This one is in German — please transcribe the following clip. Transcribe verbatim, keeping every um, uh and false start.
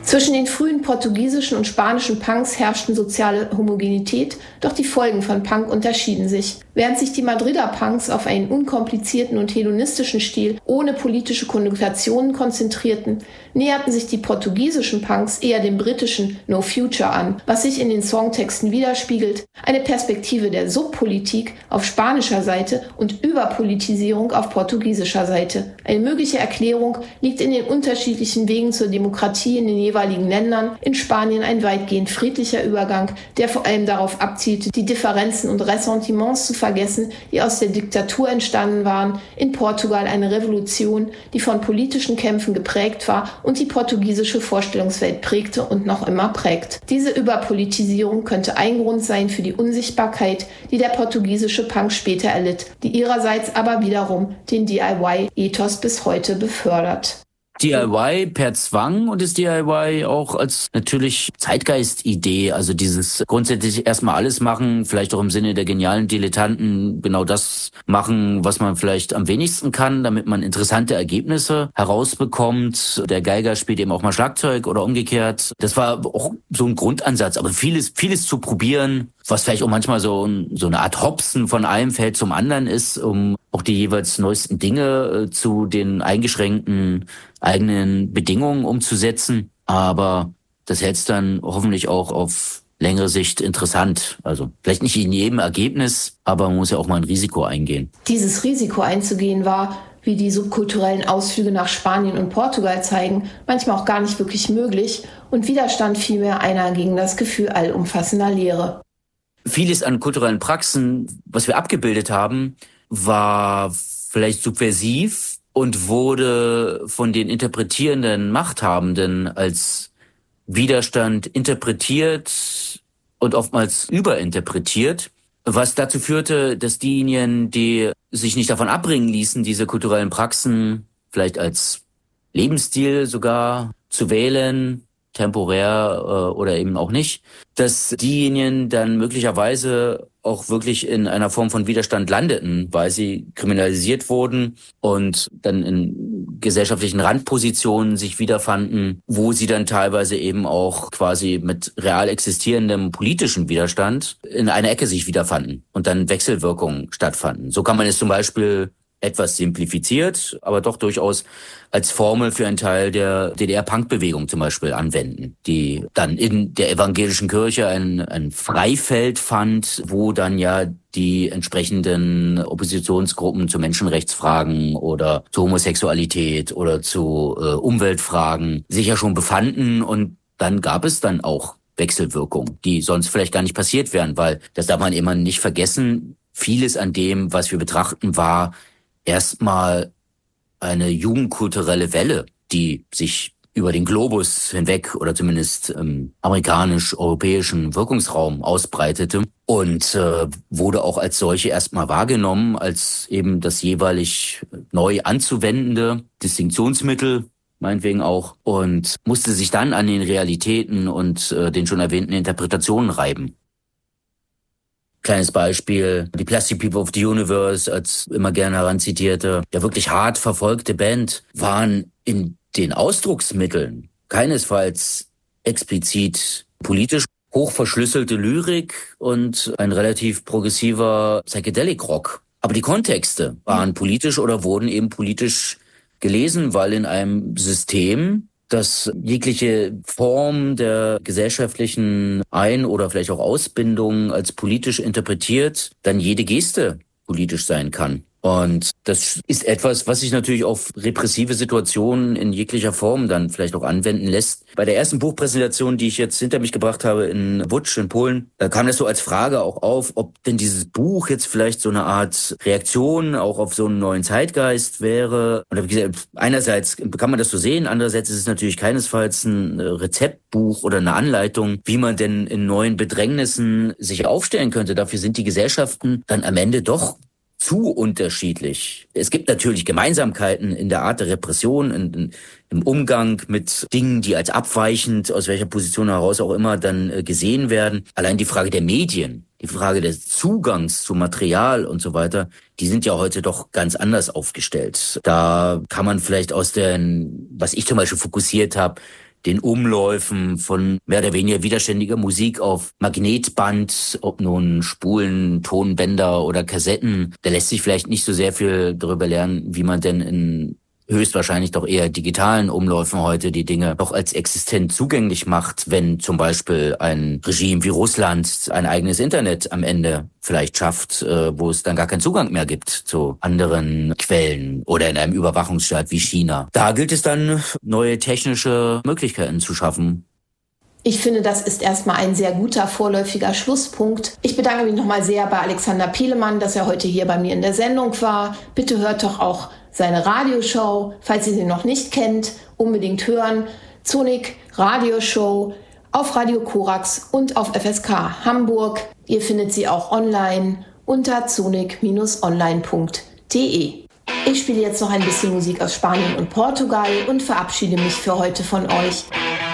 Zwischen den frühen portugiesischen und spanischen Punks herrschten soziale Homogenität, doch die Folgen von Punk unterschieden sich. Während sich die Madrider Punks auf einen unkomplizierten und hedonistischen Stil ohne politische Konnotationen konzentrierten, näherten sich die portugiesischen Punks eher dem britischen No Future an, was sich in den Songtexten widerspiegelt, eine Perspektive der Subpolitik auf spanischer Seite und Überpolitisierung auf portugiesischer Seite. Eine mögliche Erklärung liegt in den unterschiedlichen Wegen zur Demokratie in den jeweiligen Ländern, in Spanien ein weitgehend friedlicher Übergang, der vor allem darauf abzielte, die Differenzen und Ressentiments zu vergessen, die aus der Diktatur entstanden waren, in Portugal eine Revolution, die von politischen Kämpfen geprägt war und die portugiesische Vorstellungswelt prägte und noch immer prägt. Diese Überpolitisierung könnte ein Grund sein für die Unsichtbarkeit, die der portugiesische Punk später erlitt, die ihrerseits aber wiederum den D I Y-Ethos bis heute befördert. D I Y per Zwang und das D I Y auch als natürlich Zeitgeist-Idee, also dieses grundsätzlich erstmal alles machen, vielleicht auch im Sinne der genialen Dilettanten genau das machen, was man vielleicht am wenigsten kann, damit man interessante Ergebnisse herausbekommt. Der Geiger spielt eben auch mal Schlagzeug oder umgekehrt. Das war auch so ein Grundansatz, aber vieles, vieles zu probieren, was vielleicht auch manchmal so, so eine Art Hopsen von einem Feld zum anderen ist, um auch die jeweils neuesten Dinge äh, zu den eingeschränkten eigenen Bedingungen umzusetzen. Aber das hält es dann hoffentlich auch auf längere Sicht interessant. Also vielleicht nicht in jedem Ergebnis, aber man muss ja auch mal ein Risiko eingehen. Dieses Risiko einzugehen war, wie die subkulturellen Ausflüge nach Spanien und Portugal zeigen, manchmal auch gar nicht wirklich möglich und Widerstand vielmehr einer gegen das Gefühl allumfassender Leere. Vieles an kulturellen Praxen, was wir abgebildet haben, war vielleicht subversiv und wurde von den interpretierenden Machthabenden als Widerstand interpretiert und oftmals überinterpretiert, was dazu führte, dass diejenigen, die sich nicht davon abbringen ließen, diese kulturellen Praxen vielleicht als Lebensstil sogar zu wählen, temporär äh, oder eben auch nicht, dass diejenigen dann möglicherweise auch wirklich in einer Form von Widerstand landeten, weil sie kriminalisiert wurden und dann in gesellschaftlichen Randpositionen sich wiederfanden, wo sie dann teilweise eben auch quasi mit real existierendem politischen Widerstand in einer Ecke sich wiederfanden und dann Wechselwirkungen stattfanden. So kann man es zum Beispiel etwas simplifiziert, aber doch durchaus als Formel für einen Teil der D D R-Punk-Bewegung zum Beispiel anwenden, die dann in der evangelischen Kirche ein, ein Freifeld fand, wo dann ja die entsprechenden Oppositionsgruppen zu Menschenrechtsfragen oder zu Homosexualität oder zu äh, Umweltfragen sich ja schon befanden, und dann gab es dann auch Wechselwirkungen, die sonst vielleicht gar nicht passiert wären, weil, das darf man immer nicht vergessen, vieles an dem, was wir betrachten, war erstmal eine jugendkulturelle Welle, die sich über den Globus hinweg oder zumindest im amerikanisch-europäischen Wirkungsraum ausbreitete und äh, wurde auch als solche erstmal wahrgenommen, als eben das jeweilig neu anzuwendende Distinktionsmittel, meinetwegen auch, und musste sich dann an den Realitäten und äh, den schon erwähnten Interpretationen reiben. Kleines Beispiel, die Plastic People of the Universe, als immer gerne heranzitierte, ja wirklich hart verfolgte Band, waren in den Ausdrucksmitteln keinesfalls explizit politisch, hochverschlüsselte Lyrik und ein relativ progressiver Psychedelic Rock. Aber die Kontexte waren politisch oder wurden eben politisch gelesen, weil in einem System, dass jegliche Form der gesellschaftlichen Ein- oder vielleicht auch Ausbindung als politisch interpretiert, dann jede Geste politisch sein kann. Und das ist etwas, was sich natürlich auf repressive Situationen in jeglicher Form dann vielleicht auch anwenden lässt. Bei der ersten Buchpräsentation, die ich jetzt hinter mich gebracht habe in Łódź in Polen, da kam das so als Frage auch auf, ob denn dieses Buch jetzt vielleicht so eine Art Reaktion auch auf so einen neuen Zeitgeist wäre. Und da habe ich gesagt, einerseits kann man das so sehen, andererseits ist es natürlich keinesfalls ein Rezeptbuch oder eine Anleitung, wie man denn in neuen Bedrängnissen sich aufstellen könnte. Dafür sind die Gesellschaften dann am Ende doch zu unterschiedlich. Es gibt natürlich Gemeinsamkeiten in der Art der Repression, in, in, im Umgang mit Dingen, die als abweichend, aus welcher Position heraus auch immer, dann äh, gesehen werden. Allein die Frage der Medien, die Frage des Zugangs zu Material und so weiter, die sind ja heute doch ganz anders aufgestellt. Da kann man vielleicht aus den, was ich zum Beispiel fokussiert habe, den Umläufen von mehr oder weniger widerständiger Musik auf Magnetband, ob nun Spulen, Tonbänder oder Kassetten. Da lässt sich vielleicht nicht so sehr viel darüber lernen, wie man denn in höchstwahrscheinlich doch eher digitalen Umläufen heute die Dinge doch als existent zugänglich macht, wenn zum Beispiel ein Regime wie Russland ein eigenes Internet am Ende vielleicht schafft, äh, wo es dann gar keinen Zugang mehr gibt zu anderen Quellen oder in einem Überwachungsstaat wie China. Da gilt es dann, neue technische Möglichkeiten zu schaffen. Ich finde, das ist erstmal ein sehr guter vorläufiger Schlusspunkt. Ich bedanke mich nochmal sehr bei Alexander Pehlemann, dass er heute hier bei mir in der Sendung war. Bitte hört doch auch seine Radioshow, falls ihr sie noch nicht kennt, unbedingt hören. Zonik Radioshow auf Radio Korax und auf F S K Hamburg. Ihr findet sie auch online unter zonik Bindestrich online Punkt de. Ich spiele jetzt noch ein bisschen Musik aus Spanien und Portugal und verabschiede mich für heute von euch.